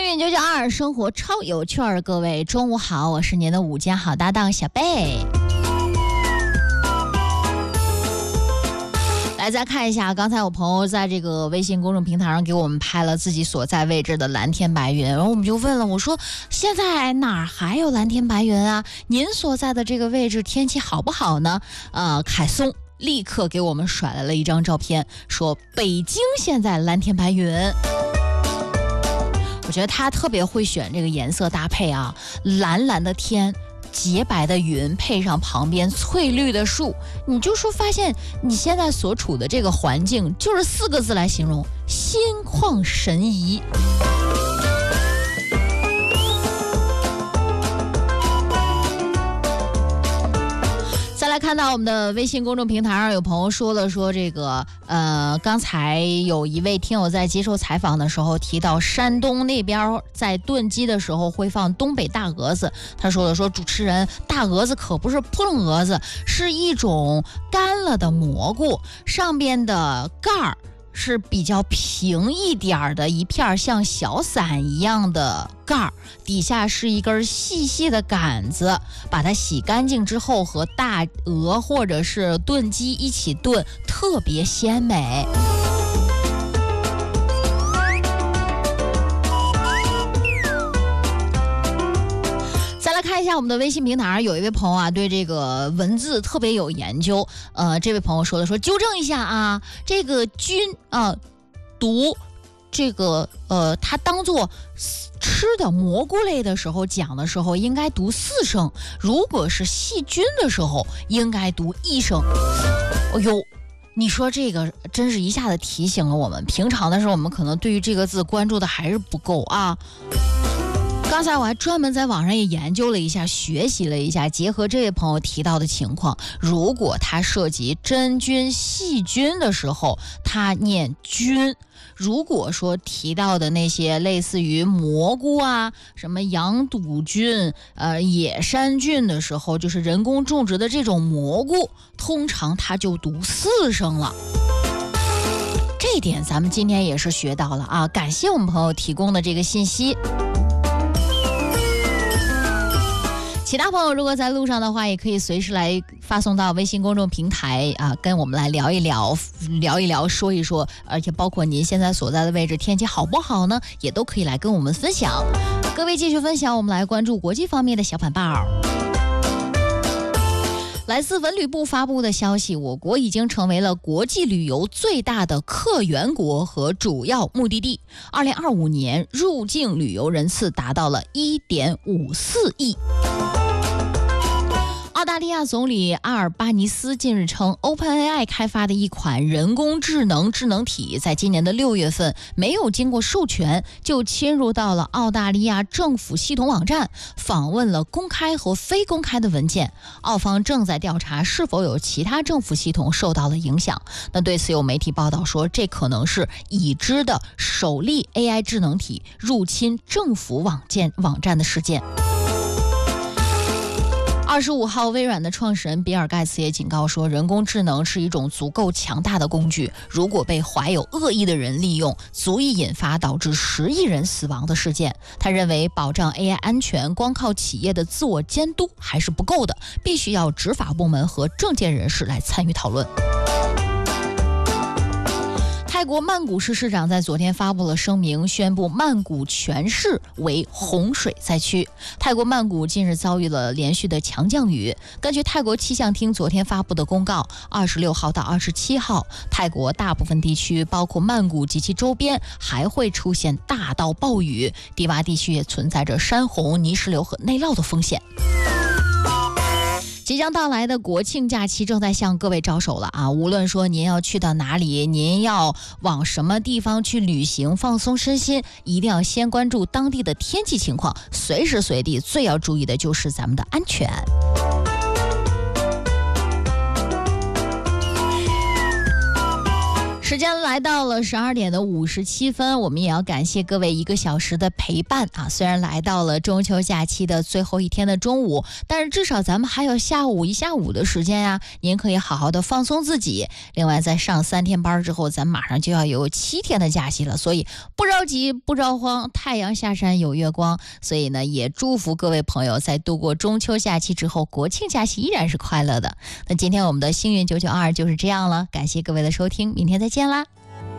运992，生活超有趣儿。各位中午好，我是您的午间好搭档小贝。来，再看一下，刚才我朋友在这个微信公众平台上给我们拍了自己所在位置的蓝天白云，然后我们就问了，我说现在哪儿还有蓝天白云啊？您所在的这个位置天气好不好呢？凯松立刻给我们甩来了一张照片，说北京现在蓝天白云。我觉得他特别会选这个颜色搭配啊，蓝蓝的天，洁白的云，配上旁边翠绿的树，你就说发现你现在所处的这个环境就是4个字来形容：心旷神怡。再来看到我们的微信公众平台上有朋友说了，说这个刚才有一位听友在接受采访的时候提到山东那边在炖鸡的时候会放东北大鹅子，他说主持人，大鹅子可不是扑棱蛾子，是一种干了的蘑菇，上边的盖儿是比较平一点的一片像小伞一样的盖儿，底下是一根细细的杆子，把它洗干净之后和大鹅或者是炖鸡一起炖，特别鲜美。看一下我们的微信平台，有一位朋友啊，对这个文字特别有研究。这位朋友说纠正一下啊，这个菌啊，读这个它当做吃的蘑菇类的时候讲的时候应该读4声，如果是细菌的时候应该读1声。哎呦，你说这个真是一下子提醒了我们，平常的时候我们可能对于这个字关注的还是不够啊。刚才我还专门在网上也研究了一下，学习了一下，结合这位朋友提到的情况，如果他涉及真菌细菌的时候他念菌，如果说提到的那些类似于蘑菇啊，什么羊肚菌野山菌的时候，就是人工种植的这种蘑菇，通常他就读4声了。这一点咱们今天也是学到了啊，感谢我们朋友提供的这个信息。其他朋友如果在路上的话，也可以随时来发送到微信公众平台啊，跟我们来聊一聊，说一说，而且包括您现在所在的位置天气好不好呢，也都可以来跟我们分享。各位继续分享，我们来关注国际方面的小板报。来自文旅部发布的消息，我国已经成为了国际旅游最大的客源国和主要目的地。2025年入境旅游人次达到了1.54亿。澳大利亚总理阿尔巴尼斯近日称 ，OpenAI 开发的一款人工智能体，在今年的6月份没有经过授权就侵入到了澳大利亚政府系统网站，访问了公开和非公开的文件。澳方正在调查是否有其他政府系统受到了影响。那对此有媒体报道说，这可能是已知的首例 AI 智能体入侵政府网站的事件。25号，微软的创始人比尔·盖茨也警告说，人工智能是一种足够强大的工具，如果被怀有恶意的人利用，足以引发导致10亿人死亡的事件。他认为，保障 AI 安全光靠企业的自我监督还是不够的，必须要执法部门和政界人士来参与讨论。泰国曼谷市市长在昨天发布了声明，宣布曼谷全市为洪水灾区。泰国曼谷近日遭遇了连续的强降雨。根据泰国气象厅昨天发布的公告，26号到27号，泰国大部分地区，包括曼谷及其周边，还会出现大到暴雨，低洼地区也存在着山洪、泥石流和内涝的风险。即将到来的国庆假期正在向各位招手了啊！无论说您要去到哪里，您要往什么地方去旅行放松身心，一定要先关注当地的天气情况，随时随地最要注意的就是咱们的安全。 时间来到了12:57，我们也要感谢各位1个小时的陪伴啊！虽然来到了中秋假期的最后一天的中午，但是至少咱们还有下午的时间呀，您可以好好的放松自己。另外，在上3天班之后，咱马上就要有7天的假期了，所以不着急不着慌，太阳下山有月光。所以呢，也祝福各位朋友在度过中秋假期之后，国庆假期依然是快乐的。那今天我们的幸运992就是这样了，感谢各位的收听，明天再见啦。